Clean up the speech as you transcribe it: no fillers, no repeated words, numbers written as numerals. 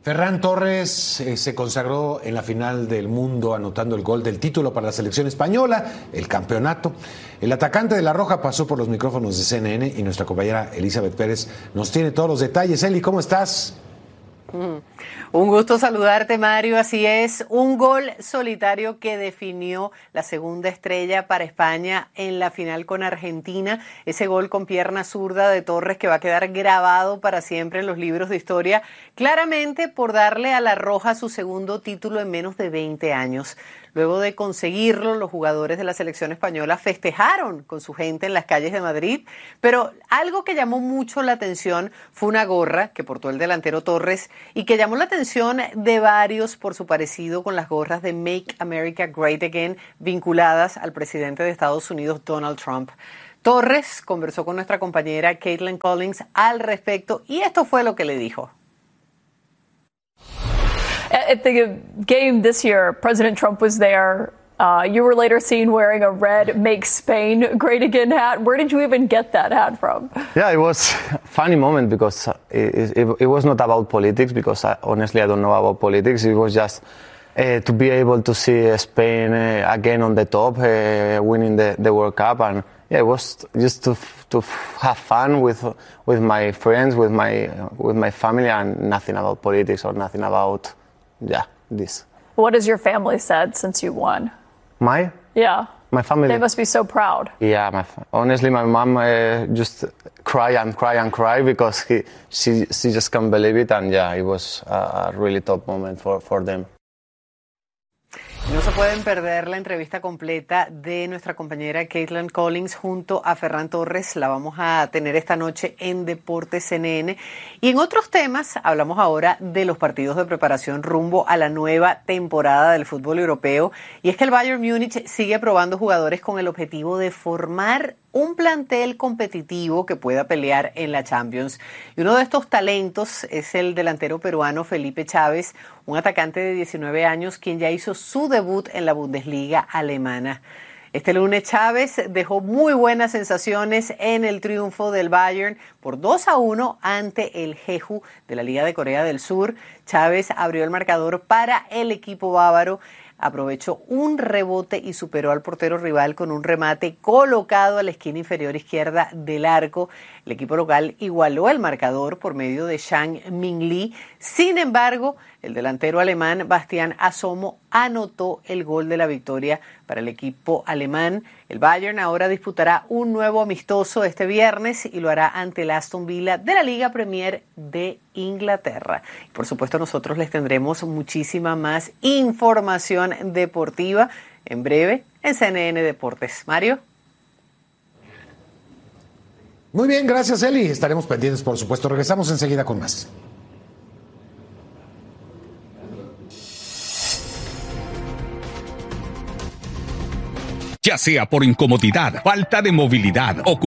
Ferran Torres se consagró en la final del mundo anotando el gol del título para la selección española, el campeonato. El atacante de La Roja pasó por los micrófonos de CNN y nuestra compañera Elizabeth Pérez nos tiene todos los detalles. Eli, ¿cómo estás? Un gusto saludarte, Mario. Así es, un gol solitario que definió la segunda estrella para España en la final con Argentina. Ese gol con pierna zurda de Torres que va a quedar grabado para siempre en los libros de historia, claramente por darle a La Roja su segundo título en menos de 20 años. Luego de conseguirlo, los jugadores de la selección española festejaron con su gente en las calles de Madrid, pero algo que llamó mucho la atención fue una gorra que portó el delantero Torres y que llamó la atención de varios por su parecido con las gorras de Make America Great Again vinculadas al presidente de Estados Unidos, Donald Trump. Torres conversó con nuestra compañera Caitlin Collins al respecto y esto fue lo que le dijo. At the game this year, President Trump was there. You were later seen wearing a red Make Spain Great Again hat. Where did you even get that hat from? Yeah, it was a funny moment because it was not about politics, because honestly I don't know about politics. It was just to be able to see Spain again on the top, winning the World Cup, and yeah, it was just to have fun with my friends, with my family, and nothing about politics or nothing about this. What has your family said since you won? Yeah, my family. They must be so proud. Yeah, honestly, my mom just cry because she just can't believe it, and yeah, it was a really top moment for them. No se pueden perder la entrevista completa de nuestra compañera Caitlin Collins junto a Ferran Torres. La vamos a tener esta noche en Deportes CNN. Y en otros temas, hablamos ahora de los partidos de preparación rumbo a la nueva temporada del fútbol europeo. Y es que el Bayern Múnich sigue probando jugadores con el objetivo de formar un plantel competitivo que pueda pelear en la Champions. Y uno de estos talentos es el delantero peruano Felipe Chávez, un atacante de 19 años quien ya hizo su debut en la Bundesliga alemana. Este lunes Chávez dejó muy buenas sensaciones en el triunfo del Bayern por 2-1 ante el Jeju de la Liga de Corea del Sur. Chávez abrió el marcador para el equipo bávaro. Aprovechó un rebote y superó al portero rival con un remate colocado a la esquina inferior izquierda del arco. El equipo local igualó el marcador por medio de Zhang Mingli. Sin embargo, el delantero alemán Bastián Asomo anotó el gol de la victoria para el equipo alemán. El Bayern ahora disputará un nuevo amistoso este viernes y lo hará ante el Aston Villa de la Liga Premier de Inglaterra. Y por supuesto, nosotros les tendremos muchísima más información deportiva en breve en CNN Deportes. Mario. Muy bien, gracias, Eli. Estaremos pendientes, por supuesto. Regresamos enseguida con más. Ya sea por incomodidad, falta de movilidad o